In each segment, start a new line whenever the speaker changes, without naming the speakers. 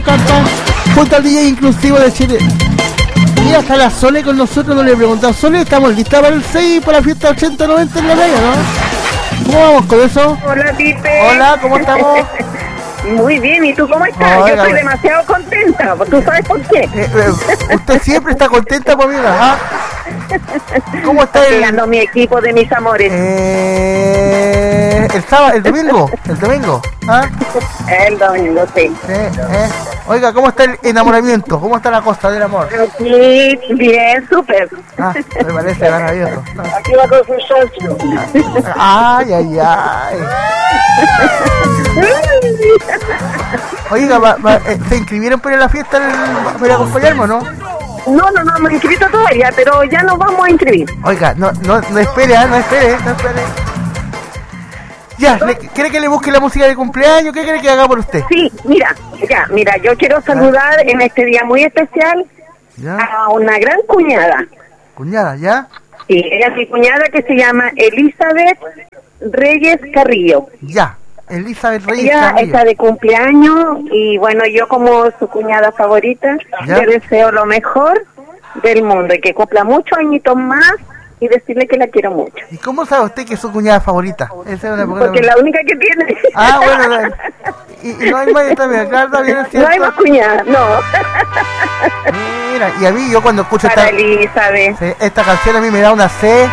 Canta junto al DJ inclusivo de Chile. Y hasta la Sole con nosotros, no le he preguntado. Sole, ¿estamos listas para el 6 para la fiesta 80-90 en la playa, no? ¿Cómo vamos con eso?
Hola, Pipe.
Hola, ¿cómo estamos?
Muy bien, ¿y tú cómo estás?
Hola,
yo estoy demasiado contenta, ¿tú sabes por qué?
Usted siempre está contenta por mí, ¿ah? ¿Cómo está
llegando mi equipo de mis amores?
El sábado, el domingo, ¿ah?
El domingo, sí.
Oiga, ¿cómo está el enamoramiento? ¿Cómo está la cosa del amor?
Aquí, bien, súper.
Me parece maravilloso.
Aquí va con su socio.
Ay. Oiga, ¿se inscribieron para la fiesta para acompañarme o no?
No me he inscrito todavía, pero ya nos vamos a inscribir.
Oiga, no espere, no espere. Ya, ¿quiere que le busque la música de cumpleaños? ¿Qué quiere que haga por usted?
Sí, mira, yo quiero saludar en este día muy especial a una gran cuñada.
¿Cuñada, ya?
Sí, ella es mi cuñada que se llama Elizabeth Reyes Carrillo.
Ya, Elizabeth Reyes
Ella
Carrillo.
está de cumpleaños y bueno, yo como su cuñada favorita, le deseo lo mejor del mundo y que cumpla muchos añitos más y decirle que la quiero mucho.
¿Y cómo sabe usted que es su cuñada favorita? Esa es una
porque es la única que tiene.
Ah, bueno, y no hay más también, claro, también es cierto.
No hay más cuñada, no.
Mira, y a mí yo cuando escucho esta canción a mí me da una sed.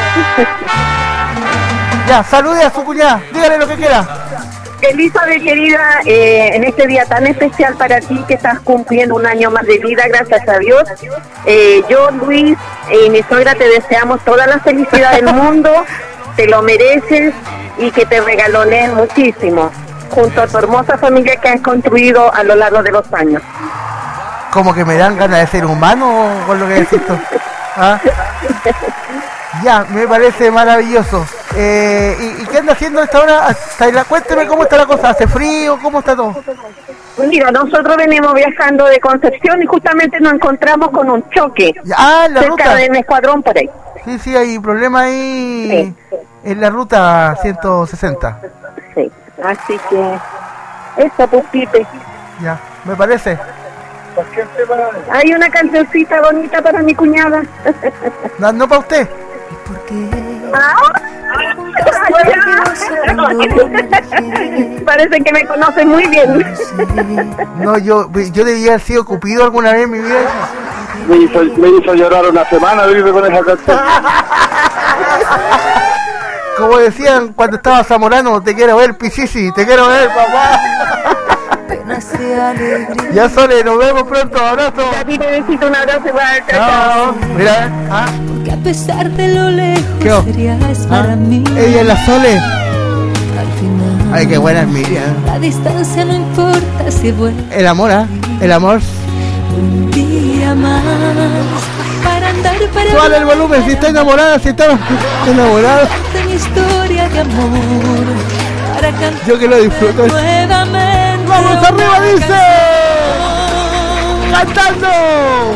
Ya, salude a su cuñada, dígale lo que quiera.
Elizabeth, querida, en este día tan especial para ti que estás cumpliendo un año más de vida, gracias a Dios. Yo, Luis y mi suegra te deseamos toda la felicidad del mundo, te lo mereces y que te regalonen muchísimo, junto a tu hermosa familia que has construido a lo largo de los años.
Como que me dan ganas de ser humano con lo que decís tú. ¿Ah? Ya, me parece maravilloso. ¿Y qué anda haciendo a esta hora? Cuénteme cómo está la cosa. ¿Hace frío? ¿Cómo está todo?
Mira, nosotros venimos viajando de Concepción y justamente nos encontramos con un choque.
En la
cerca
ruta
del Escuadrón por ahí.
Sí, hay problema ahí en la ruta 160.
Sí, así que eso, pues, Pipe.
Ya, me parece.
Hay una cancioncita bonita para mi cuñada.
No para usted.
Parece que me conoce muy bien.
No, yo debía haber sido Cupido alguna vez en mi vida.
Me hizo llorar una semana vive con esa canción.
Como decían cuando estaba Zamorano, te quiero ver, Pichichi, te quiero ver, papá. Ya, Sole, nos vemos pronto, abrazo.
A ti te necesito un abrazo igual.
Chao. Mira,
Porque a pesar de lo lejos serías para mí.
Ella es la Sole.
Al final,
ay, qué buena es Miriam.
La distancia no importa si vuelve.
El amor, el amor.
Un día más para andar para.
Suale el volumen, si está enamorada, si está enamorada.
De mi historia de amor. Para cantar
yo que lo disfruto.
Nuevamente.
¡Vamos arriba, dice! ¡Cantando!